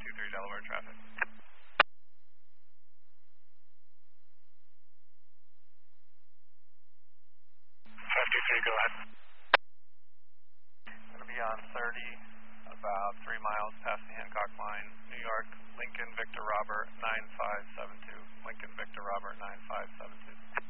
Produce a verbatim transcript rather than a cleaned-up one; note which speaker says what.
Speaker 1: two three Delaware traffic.
Speaker 2: five two three, go ahead.
Speaker 1: Going to be on thirty, about three miles past the Hancock line, New York, Lincoln Victor Robert nine five seven two. Lincoln Victor Robert nine five seven two.